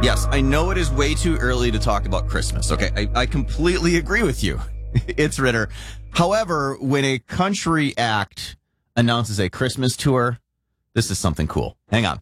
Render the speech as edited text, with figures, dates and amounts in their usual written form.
Yes, I know it is way too early to talk about Christmas. Okay, I completely agree with you. It's Ritter. However, when a country act announces a Christmas tour, this is something cool. Hang on.